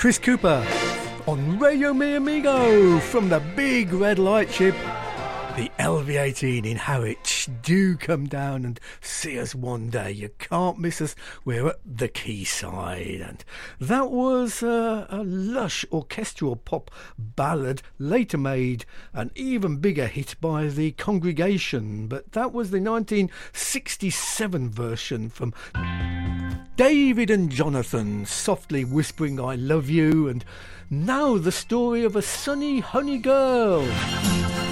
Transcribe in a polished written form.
Chris Cooper on Radio Mi Amigo from the big red light ship, the LV-18 in Harwich. Do come down and see us one day. You can't miss us. We're at the quayside. And that was a lush orchestral pop ballad, later made an even bigger hit by the Congregation. But that was the 1967 version from David and Jonathan, softly whispering I love you. And now the story of a sunny honey girl.